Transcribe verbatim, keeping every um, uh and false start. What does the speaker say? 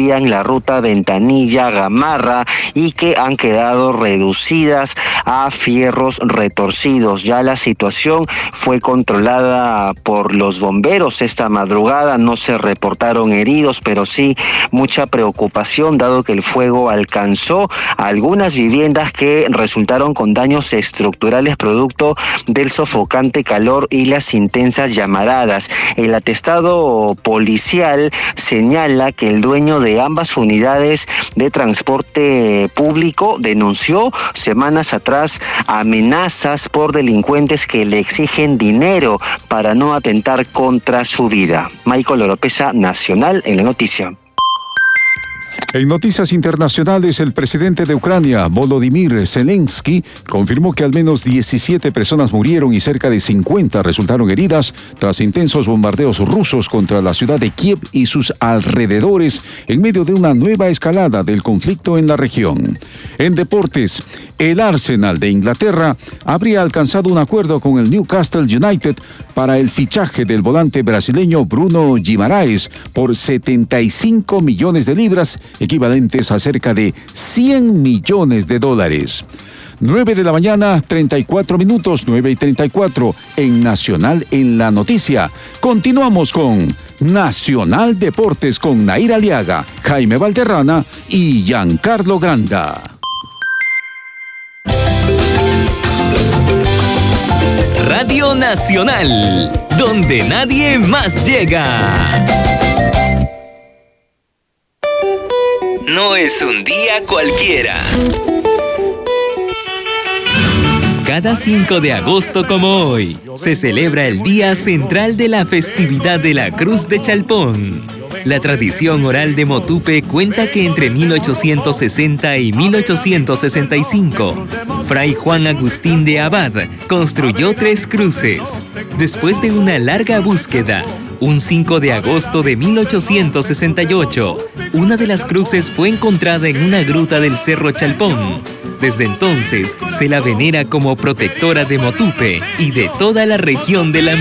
seguían la ruta Ventanilla-Gamarra y que han quedado reducidas a fierros retorcidos. Ya la situación fue controlada por los bomberos esta madrugada, no se reportaron heridos, pero sí mucha preocupación dado que el fuego alcanzó algunas viviendas que resultaron con daños estructurales producto del sofocante calor y las intensas llamaradas. El atestado policial señala que el dueño de ambas unidades de transporte público denunció semanas atrás amenazas por delincuentes que le exigen dinero para no atentar contra su vida. Michael Oropesa, Nacional, en la noticia. En noticias internacionales, el presidente de Ucrania, Volodymyr Zelensky, confirmó que al menos diecisiete personas murieron y cerca de cincuenta resultaron heridas tras intensos bombardeos rusos contra la ciudad de Kiev y sus alrededores en medio de una nueva escalada del conflicto en la región. En deportes, el Arsenal de Inglaterra habría alcanzado un acuerdo con el Newcastle United para el fichaje del volante brasileño Bruno Guimaraes por setenta y cinco millones de libras, equivalentes a cerca de cien millones de dólares. nueve de la mañana, treinta y cuatro minutos, nueve y treinta y cuatro, en Nacional en la Noticia. Continuamos con Nacional Deportes con Nair Aliaga, Jaime Valderrama y Giancarlo Granda. Radio Nacional, donde nadie más llega. No es un día cualquiera. Cada cinco de agosto como hoy, se celebra el Día Central de la Festividad de la Cruz de Chalpón. La tradición oral de Motupe cuenta que entre mil ochocientos sesenta y mil ochocientos sesenta y cinco, Fray Juan Agustín de Abad construyó tres cruces. Después de una larga búsqueda, un cinco de agosto de mil ochocientos sesenta y ocho, una de las cruces fue encontrada en una gruta del Cerro Chalpón. Desde entonces, se la venera como protectora de Motupe y de toda la región de la